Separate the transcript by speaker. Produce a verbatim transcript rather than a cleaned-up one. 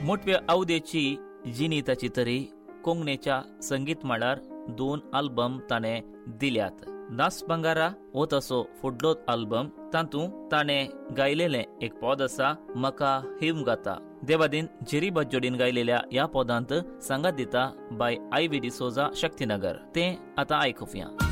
Speaker 1: मोठव्या अवधेची जिनिताची तरी कोंकणीच्या संगीत माळार दोन आल्बम ताणे दिल्यात. नास बंगारा हो तसो फुडलो आल्बम. तातूंत ताणे गायलेले एक पद आसा मका हिम गाता. देवादीन जेरी बज्जोडीन गायलेल्या या पदांत संगत दिता बाय आय व्ही डी सोजा शक्तीनगर. ते आता आयकुया.